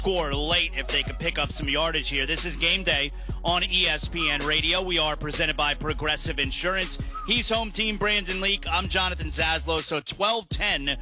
score late if they can pick up some yardage here. This is Game Day on ESPN Radio. We are presented by Progressive Insurance. He's home team Brandon Leak. I'm Jonathan Zaslow. So 12-10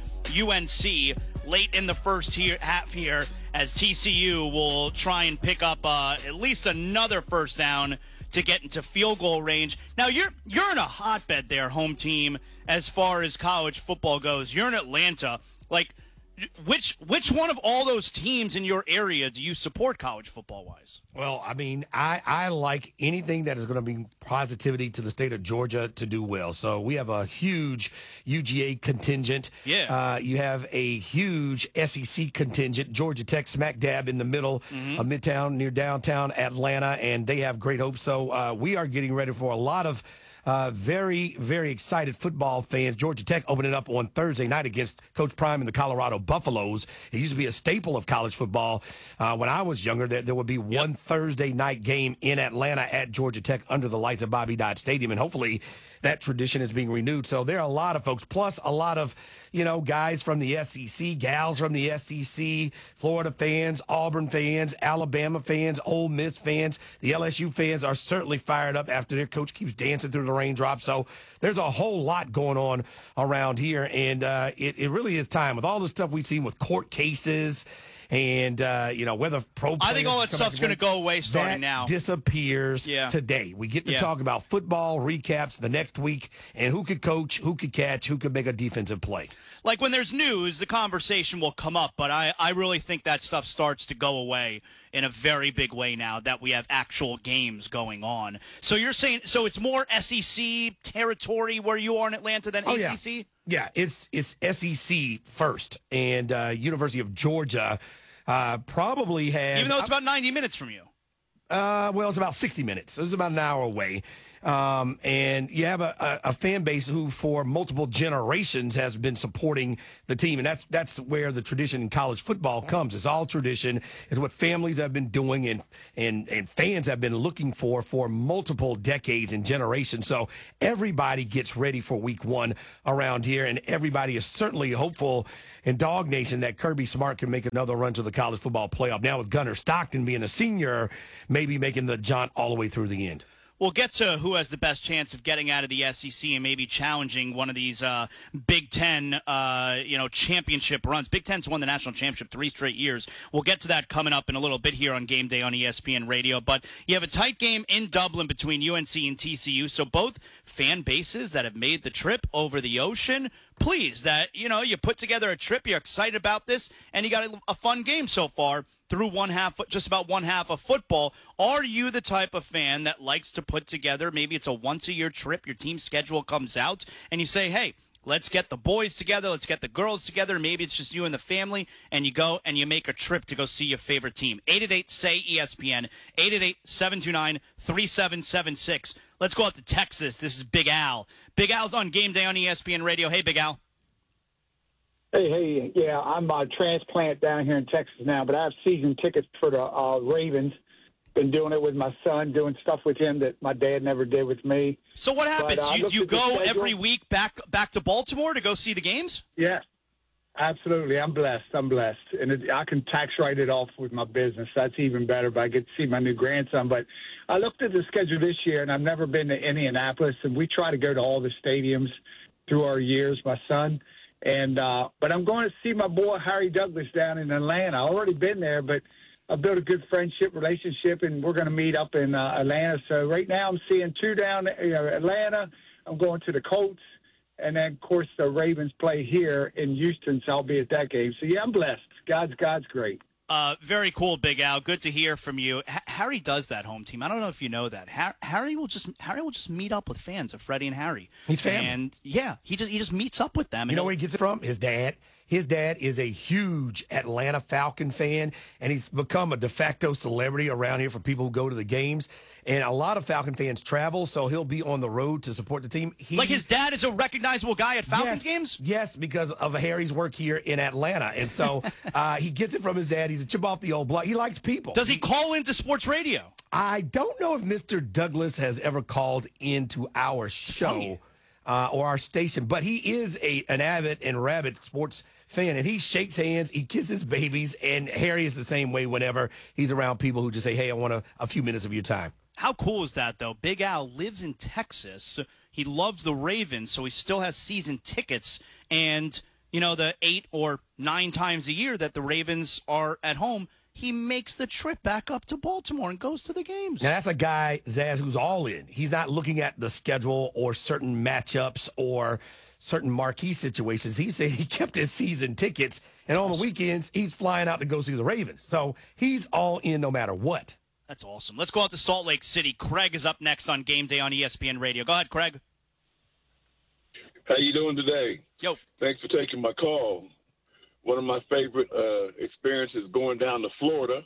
UNC late in the first half here as TCU will try and pick up at least another first down to get into field goal range. Now, you're in a hotbed there, home team, as far as college football goes. You're in Atlanta. Like, which one of all those teams in your area do you support college football-wise? Well, I mean, I like anything that is going to bring positivity to the state of Georgia to do well. So we have a huge UGA contingent. Yeah. You have a huge SEC contingent. Georgia Tech smack dab in the middle of Midtown near downtown Atlanta, and they have great hopes. So we are getting ready for a lot of very, very excited football fans. Georgia Tech opening up on Thursday night against Coach Prime and the Colorado Buffaloes. It used to be a staple of college football. When I was younger, there would be one Thursday night game in Atlanta at Georgia Tech under the lights of Bobby Dodd Stadium, and hopefully that tradition is being renewed. So there are a lot of folks, plus a lot of, guys from the SEC, gals from the SEC, Florida fans, Auburn fans, Alabama fans, Ole Miss fans. The LSU fans are certainly fired up after their coach keeps dancing through the raindrops. So there's a whole lot going on around here, and it really is time. With all the stuff we've seen with court cases and, whether pro players... I think all that stuff's going to go away starting now. Disappears today. We get to talk about football recaps the next week and who could coach, who could catch, who could make a defensive play. Like when there's news, the conversation will come up, but I really think that stuff starts to go away in a very big way now that we have actual games going on. So you're saying, so it's more SEC territory where you are in Atlanta than ACC? Yeah, it's SEC first, and University of Georgia probably has... Even though it's about 90 minutes from you. Well, it's about 60 minutes. So it's about an hour away. And you have a fan base who for multiple generations has been supporting the team. And that's where the tradition in college football comes. It's all tradition. It's what families have been doing and fans have been looking for multiple decades and generations. So everybody gets ready for week one around here. And everybody is certainly hopeful in Dog Nation that Kirby Smart can make another run to the college football playoff. Now with Gunnar Stockton being a senior, maybe making the jaunt all the way through the end. We'll get to who has the best chance of getting out of the SEC and maybe challenging one of these Big Ten, championship runs. Big Ten's won the national championship 3 straight years. We'll get to that coming up in a little bit here on Game Day on ESPN Radio. But you have a tight game in Dublin between UNC and TCU. So both fan bases that have made the trip over the ocean, pleased that, you put together a trip, you're excited about this, and you got a fun game so far through just about one half of football. Are you the type of fan that likes to put together, maybe it's a once-a-year trip, your team schedule comes out, and you say, hey, let's get the boys together, let's get the girls together, maybe it's just you and the family, and you go and you make a trip to go see your favorite team. 888-SAY-ESPN, 888-729-3776. Let's go out to Texas. This is Big Al. Big Al's on Game Day on ESPN Radio. Hey, Big Al. Hey, yeah, I'm a transplant down here in Texas now, but I have season tickets for the Ravens. Been doing it with my son, doing stuff with him that my dad never did with me. So what happens? You go every week back to Baltimore to go see the games? Yeah, absolutely. I'm blessed. And I can tax write it off with my business. That's even better, but I get to see my new grandson. But I looked at the schedule this year, and I've never been to Indianapolis, and we try to go to all the stadiums through our years, my son. And but I'm going to see my boy Harry Douglas down in Atlanta. I've already been there, but I've built a good relationship, and we're going to meet up in Atlanta. So right now I'm seeing 2 down Atlanta. I'm going to the Colts, and then, of course, the Ravens play here in Houston, so I'll be at that game. So, yeah, I'm blessed. God's great. Very cool, Big Al. Good to hear from you. Harry does that home team. I don't know if you know that. Harry will just meet up with fans of Freddie and Harry. He's family. And yeah, he just meets up with them. You know where he gets it from? His dad. His dad is a huge Atlanta Falcon fan, and he's become a de facto celebrity around here for people who go to the games. And a lot of Falcon fans travel, so he'll be on the road to support the team. Like his dad is a recognizable guy at Falcons games? Yes, because of Harry's work here in Atlanta. And so he gets it from his dad. He's a chip off the old block. He likes people. Does he call into sports radio? I don't know if Mr. Douglas has ever called into our show or our station, but he is an avid and rabid sports fan, and he shakes hands, he kisses babies, and Harry is the same way whenever he's around people who just say, hey, I want a few minutes of your time. How cool is that, though? Big Al lives in Texas. He loves the Ravens, so he still has season tickets. And, the 8 or 9 times a year that the Ravens are at home, he makes the trip back up to Baltimore and goes to the games. Now, that's a guy, Zaz, who's all in. He's not looking at the schedule or certain matchups or certain marquee situations. He said he kept his season tickets, and on the weekends, he's flying out to go see the Ravens. So he's all in no matter what. That's awesome. Let's go out to Salt Lake City. Craig is up next on Game Day on ESPN Radio. Go ahead, Craig. How you doing today? Yo. Thanks for taking my call. One of my favorite experiences going down to Florida.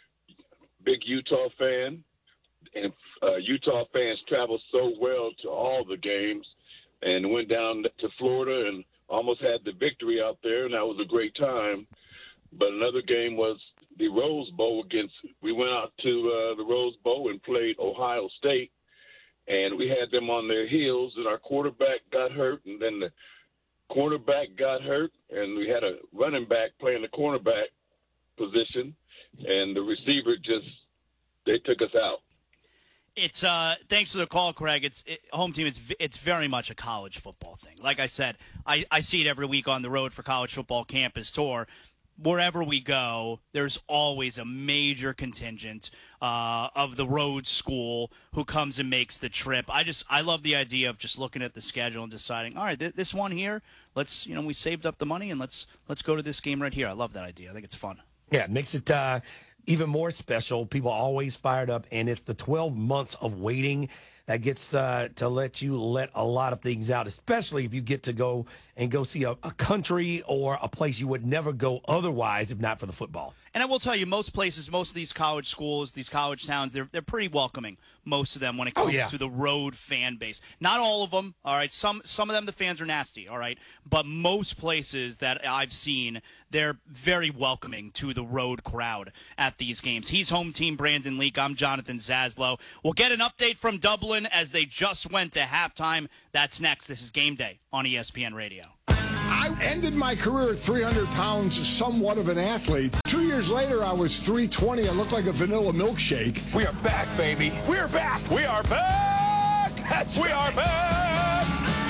Big Utah fan, and Utah fans travel so well to all the games, and went down to Florida and almost had the victory out there, and that was a great time. But another game was the Rose Bowl we went out to the Rose Bowl and played Ohio State, and we had them on their heels, and our quarterback got hurt, and then the cornerback got hurt, and we had a running back playing the cornerback position, and the receiver they took us out. It's thanks for the call, Craig. Home team. It's very much a college football thing. Like I said, I see it every week on the road for college football campus tour. Wherever we go, there's always a major contingent of the road school who comes and makes the trip. I love the idea of just looking at the schedule and deciding, all right, this one here, let's we saved up the money and let's go to this game right here. I love that idea. I think it's fun. Yeah, it makes it even more special. People are always fired up, and it's the 12 months of waiting that gets to let you let a lot of things out, especially if you get to go see a country or a place you would never go otherwise if not for the football. And I will tell you, most places, most of these college schools, these college towns, they're pretty welcoming, most of them, when it comes to the road fan base. Not all of them, all right? Some of them, the fans are nasty, all right? But most places that I've seen, they're very welcoming to the road crowd at these games. He's home team Brandon Leak. I'm Jonathan Zaslow. We'll get an update from Dublin as they just went to halftime. That's next. This is Game Day on ESPN Radio. I ended my career at 300 pounds, somewhat of an athlete. 2 years later, I was 320. I looked like a vanilla milkshake. We are back, baby. We're back. We are back. We are back.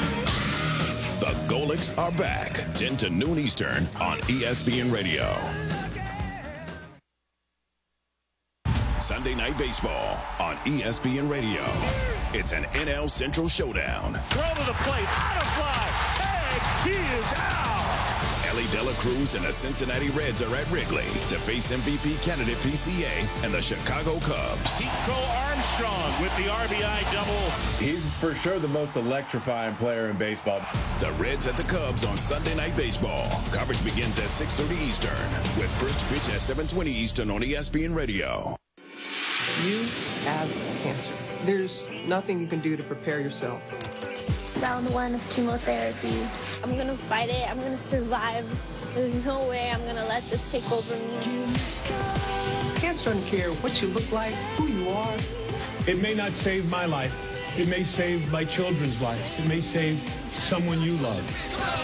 The Golics are back. 10 to noon Eastern on ESPN Radio. Sunday Night Baseball on ESPN Radio. It's an NL Central showdown. Throw to the plate. Out of fly. Tag. He is out. Ellie De La Cruz and the Cincinnati Reds are at Wrigley to face MVP candidate PCA and the Chicago Cubs. Chico Armstrong with the RBI double. He's for sure the most electrifying player in baseball. The Reds at the Cubs on Sunday Night Baseball. Coverage begins at 6:30 Eastern with first pitch at 7:20 Eastern on ESPN Radio. You have cancer. There's nothing you can do to prepare yourself. Round 1 of chemotherapy. I'm gonna fight it. I'm gonna survive. There's no way I'm gonna let this take over me. Cancer doesn't care what you look like, who you are. It may not save my life. It may save my children's lives. It may save someone you love.